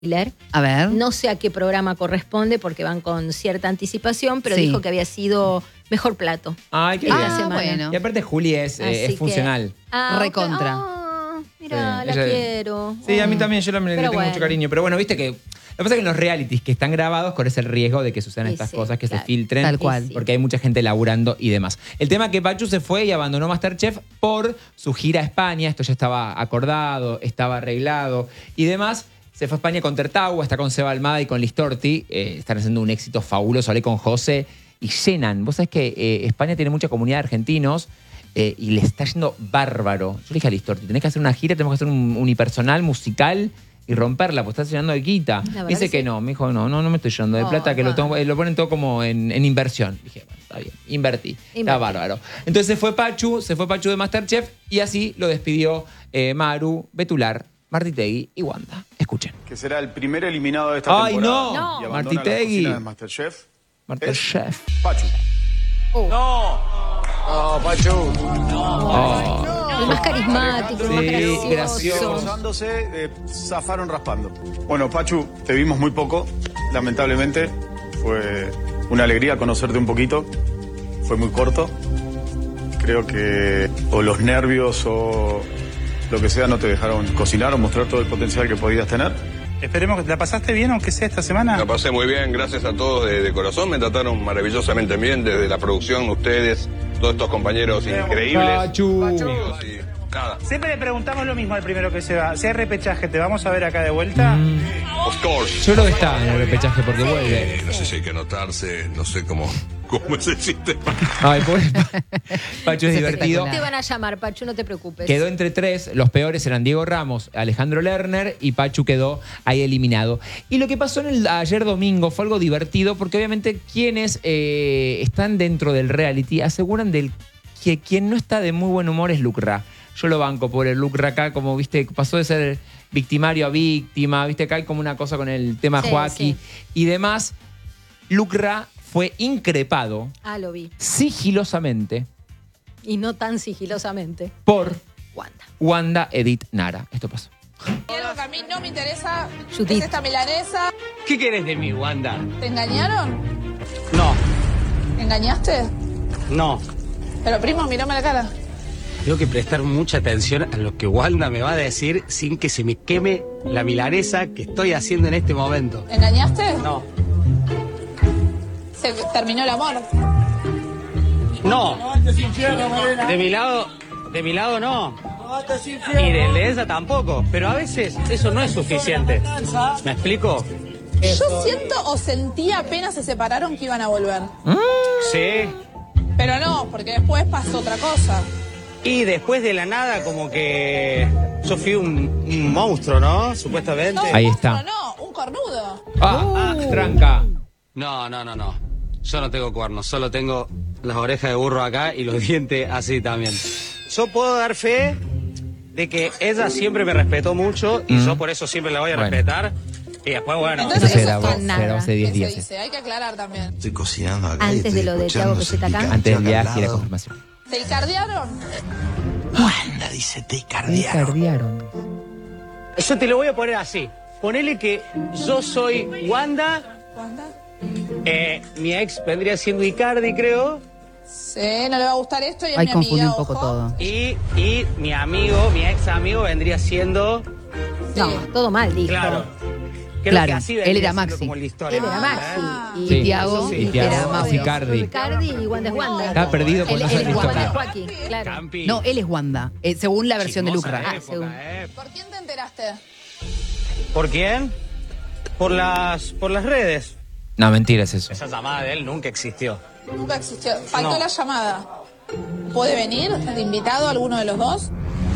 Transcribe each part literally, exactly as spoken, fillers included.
A ver. No sé a qué programa corresponde porque van con cierta anticipación, pero Sí. dijo que había sido mejor plato. Ay, qué esta bien. semana. bueno. Y aparte Juli es, eh, Así es que- funcional. Ah, Recontra. ok. Ah, mira, Sí, la ella- quiero. Sí, a mí Oh. también, yo la, le Pero tengo bueno. mucho cariño. Pero bueno, viste que... Lo que pasa es que en los realities que están grabados corres el riesgo de que sucedan Sí, estas sí, cosas, que claro. se filtren. Tal cual. Sí. Porque hay mucha gente laburando y demás. El tema es que Pachu se fue y abandonó MasterChef por su gira a España. Esto ya estaba acordado, estaba arreglado y demás. Se fue a España con Tertagua, está con Seba Almada y con Listorti. Eh, están haciendo un éxito fabuloso. Hablé con José y llenan. Vos sabés que eh, España tiene mucha comunidad de argentinos eh, y le está yendo bárbaro. Yo le dije a Listorti, tenés que hacer una gira, tenemos que hacer un unipersonal musical y romperla, pues estás llenando de guita. La verdad Dice que que sí. no, me dijo, no, no, no me estoy llenando de Oh, plata, que lo, bueno. tengo- eh, lo ponen todo como en, en inversión. Dije, bueno, está bien, invertí. Está Invertí. bárbaro. Entonces se fue Pachu, se fue Pachu de MasterChef y así lo despidió eh, Maru, Betular, Martitegui y Wanda. Escuchen. Que será el primer eliminado de esta ¡Ay, temporada. no! Y abandona la Martitegui. cocina de MasterChef. MasterChef. Pachu. El más carismático, el más Sí, gracioso. gracioso. Esforzándose, eh, zafaron raspando. Bueno, Pachu, te vimos muy poco, lamentablemente. Fue una alegría conocerte un poquito. Fue muy corto. Creo que o los nervios o lo que sea no te dejaron cocinar o mostrar todo el potencial que podías tener. Esperemos que la pasaste bien, aunque sea esta semana. La pasé muy bien, gracias a todos de, de corazón. Me trataron maravillosamente bien, desde la producción, ustedes, todos estos compañeros increíbles. Pachu. Amigos, y nada, Siempre le preguntamos lo mismo al primero que se va. Si hay repechaje, ¿te vamos a ver acá de vuelta? of course. Yo creo que está en el repechaje porque vuelve. Eh, no sé si hay que anotarse, no sé cómo, cómo se siente. Ay, pobre Pa- Pachu es Es divertido. espectacular. Te van a llamar, Pachu, no te preocupes. Quedó entre tres, los peores eran Diego Ramos, Alejandro Lerner y Pachu quedó ahí eliminado. Y lo que pasó en el, ayer domingo fue algo divertido porque obviamente quienes eh, están dentro del reality aseguran del, que quien no está de muy buen humor es Lucra. Yo lo banco por el Lucra acá, como viste, pasó de ser victimario a víctima, viste, acá hay como una cosa con el tema Sí, Joaquín y demás. Lucra fue increpado Ah, lo vi. sigilosamente Y no tan sigilosamente. por Wanda. Wanda Edith Nara. Esto pasó. Algo que a mí no me interesa Judith. es esta milanesa. ¿Qué querés de mí, Wanda? ¿Te engañaron? No, ¿Engañaste? no. Pero primo, mírame la cara. Tengo que prestar mucha atención a lo que Wanda me va a decir sin que se me queme la milanesa que estoy haciendo en este momento. ¿Engañaste? No, Se terminó el amor. no. De mi lado, de mi lado no. Y del de ella tampoco. Pero a veces eso no es suficiente. ¿Me explico? Yo siento o sentí apenas se separaron que iban a volver. Sí. Pero no, porque después pasó otra cosa. Y después de la nada, como que yo fui un, un monstruo, ¿no? Supuestamente. No, Ahí un está. monstruo, no, un cornudo. Ah, tranca. No, no, no, no. Yo no tengo cuernos, solo tengo las orejas de burro acá y los dientes así también. Yo puedo dar fe de que ella siempre me respetó mucho y Mm. yo por eso siempre la voy a Bueno. respetar. Y después, bueno, Entonces, Eso se eso grabó, está se nada. grabó hace diez Eso días. dice, hay que aclarar también. Estoy cocinando acá. y Antes estoy de lo de escuchando Thiago Peseta acá. ese Antes del picante viaje acá y la al lado. confirmación. ¿Te icardearon? Wanda dice, te cardiaron. Cardiaron. yo te lo voy a poner así. Ponele que yo soy Wanda, ¿Wanda? eh, mi ex vendría siendo Icardi, creo, Sí, no le va a gustar esto y es Ahí mi confunde amiga, un poco ojo. todo. y, y mi amigo, mi ex amigo vendría siendo... No, Sí. todo mal, dijo. Claro. Creo Claro, que así él vendría era siendo Maxi. como la historia. Él era Maxi. Ah. Y, Sí. Tiago Sí. Y Tiago era es Mauro. Icardi. Icardi y Wanda es Wanda. Está perdido con Él, no él ser es Wanda es historia. Joaquín, claro. Campi. No, él es Wanda, eh, según la versión de Chismosa Lucra. Ah, época, según. eh. ¿Por quién te enteraste? ¿Por quién? Por las, por las redes. No, mentira es eso. Esa llamada de él nunca existió. Nunca existió. Faltó No. la llamada. ¿Puede venir de invitado alguno de los dos?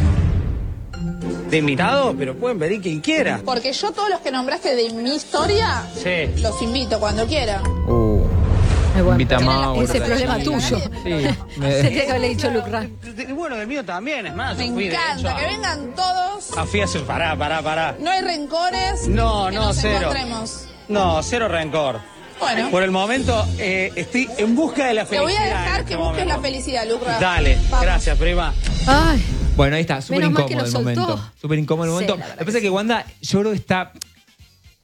De invitado, pero pueden venir quien quiera. Porque yo todos los que nombraste de mi historia, Sí. los invito cuando quieran. Uh, Ay, bueno, invita a ese Mauro. Ese problema tuyo. Sí, me- Tendría que haberle dicho Lucra. De- de- Bueno, del mío también, es más. Me yo fui, de encanta hecho, que a- vengan todos. a fui a hacer- Pará, pará, pará. No hay rencores. No, que no, nos cero. encontremos. No, cero rencor. Bueno, Por el momento, eh, estoy en busca de la te voy felicidad. a dejar en que este busques la momento. felicidad, Lucra. Dale, Vamos. gracias, prima. Ay, Bueno, ahí está, súper Menos mal que incómodo lo el soltó. momento. Súper incómodo el Sí, momento. la verdad Lo que pasa que es que Wanda, yo creo que está